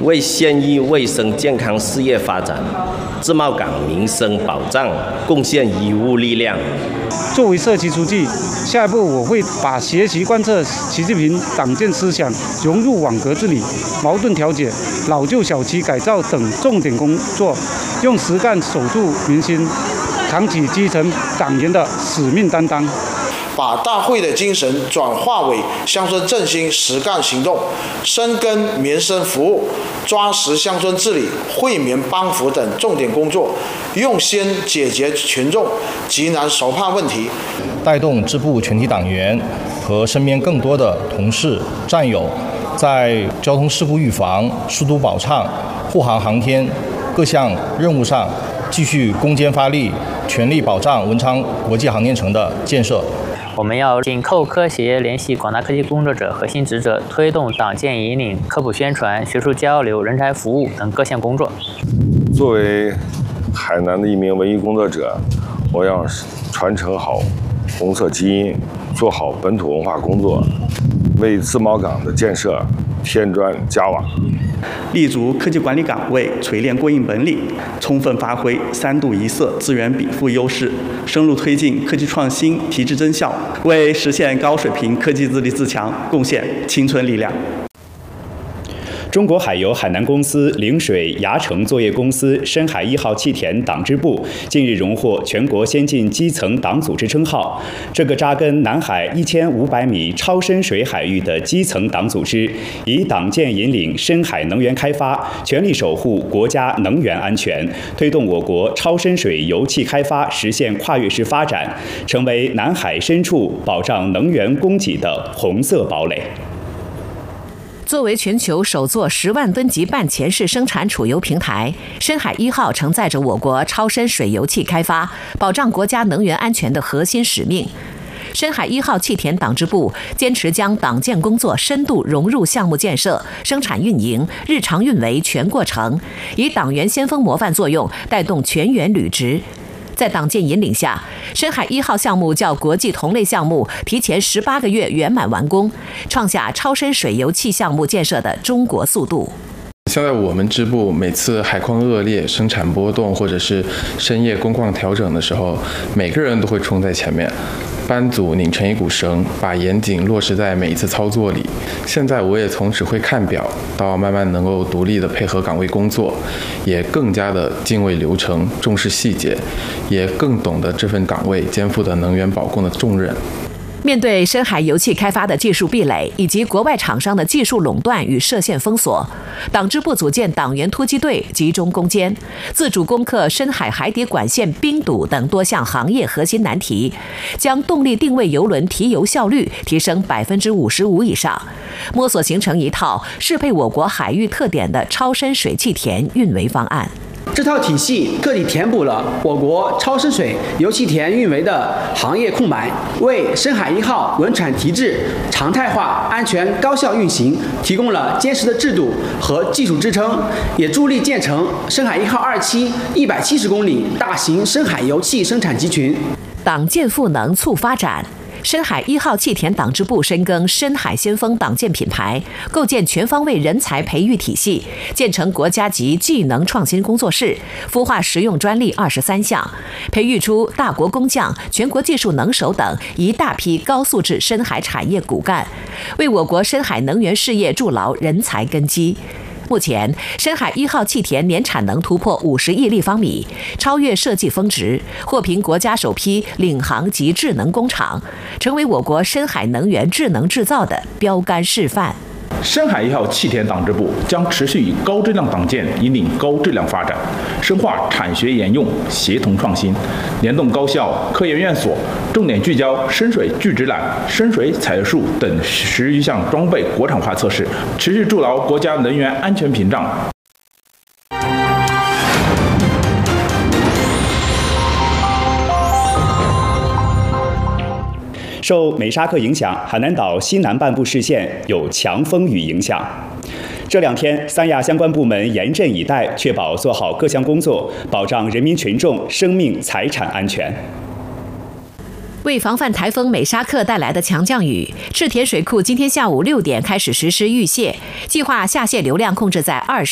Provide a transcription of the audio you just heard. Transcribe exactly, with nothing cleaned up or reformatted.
为县域卫生健康事业发展、自贸港民生保障贡献医务力量。 作为社区书记，下一步我会把学习贯彻习近平党建思想、融入网格治理、矛盾调解、老旧小区改造等重点工作，用实干守住民心，扛起基层党员的使命担当。 把大会的精神转化为乡村振兴实干行动，深耕民生服务，抓实乡村治理、惠民帮扶等重点工作，用心解决群众急难愁盼问题， 带动支部全体党员和身边更多的同事战友，在交通事故预防、疏堵保畅、护航航天各项任务上继续攻坚发力，全力保障文昌国际航天城的建设。 我们要紧扣科协联系广大科技工作者、核心职责，推动党建引领、科普宣传、学术交流、人才服务等各项工作。 作为海南的一名文艺工作者，我要传承好红色基因，做好本土文化工作，为自贸港的建设添砖加瓦， 立足科技管理岗位，锤炼过硬本领，充分发挥三度一色资源禀赋优势，深入推进科技创新，提质增效，为实现高水平科技自立自强贡献青春力量。 中国海油海南公司陵水崖城作业公司深海一号气田党支部近日荣获全国先进基层党组织称号。这个扎根南海一千五百米超深水海域的基层党组织，以党建引领深海能源开发，全力守护国家能源安全，推动我国超深水油气开发实现跨越式发展，成为南海深处保障能源供给的红色堡垒。 作为全球首座十万吨级半潜式生产储油平台，深海一号承载着我国超深水油气开发、保障国家能源安全的核心使命。深海一号气田党支部坚持将党建工作深度融入项目建设、生产运营、日常运维全过程，以党员先锋模范作用，带动全员履职。在党建引领下，深海一号项目较国际同类项目提前十八个月圆满完工，创下超深水油气项目建设的中国速度。 现在我们支部每次海况恶劣、生产波动或者是深夜工况调整的时候，每个人都会冲在前面，班组拧成一股绳，把严谨落实在每一次操作里。现在我也从只会看表到慢慢能够独立的配合岗位工作，也更加的敬畏流程、重视细节，也更懂得这份岗位肩负的能源保供的重任。 面对深海油气开发的技术壁垒以及国外厂商的技术垄断与设限封锁，党支部组建党员突击队，集中攻坚，自主攻克深海海底管线冰堵等多项行业核心难题，将动力定位油轮提油效率提升百分之五十五以上，摸索形成一套适配我国海域特点的超深水气田运维方案。 这套体系彻底填补了我国超深水油气田运维的行业空白，为深海一号轮产提质、常态化、安全、高效运行提供了坚实的制度和技术支撑，也助力建成深海一号二期一百七十公里大型深海油气生产集群。 党建赋能促发展。深海一号气田党支部深耕深海先锋党建品牌，构建全方位人才培育体系，建成国家级技能创新工作室，孵化实用专利二十三项，培育出大国工匠、全国技术能手等一大批高素质深海产业骨干，为我国深海能源事业筑牢人才根基。目前，深海一号气田年产能突破五十亿立方米，超越设计峰值，获评国家首批领航级智能工厂，成为我国深海能源智能制造的标杆示范。 深海一号气田党支部将持续以高质量党建引领高质量发展，深化产学研用协同创新，联动高校、科研院所，重点聚焦深水聚酯缆、深水采油术等十余项装备国产化测试，持续筑牢国家能源安全屏障。 受美沙克影响，海南岛西南半部市县有强风雨影响。这两天，三亚相关部门严阵以待，确保做好各项工作，保障人民群众生命财产安全。 为防范台风美沙克带来的强降雨，赤田水库今天下午六点开始实施预泄，计划下泄流量控制在二十。